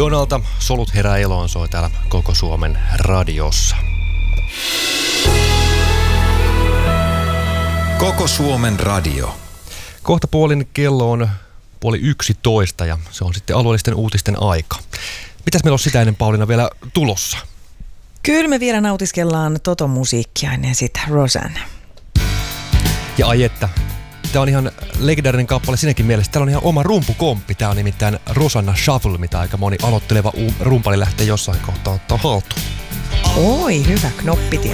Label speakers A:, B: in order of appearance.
A: Jonalta Solut herää eloon soi täällä Koko Suomen radiossa.
B: Koko Suomen radio.
A: Kohta puolin kello on 10:30 ja se on sitten alueellisten uutisten aika. Mitäs meillä on sitä ennen, Pauliina, vielä tulossa?
C: Kyllä me vielä nautiskellaan Toto-musiikkia ennen sitä, Rosanne.
A: Ja ai että, tämä on ihan legendaarinen kappale sinäkin mielessä. Täällä on ihan oma rumpukomppi. Tämä on nimittäin Rosanna Shuffle, mitä aika moni aloitteleva rumpali lähtee jossain kohtaa ottaa haltuun.
C: Oi, hyvä knoppitie.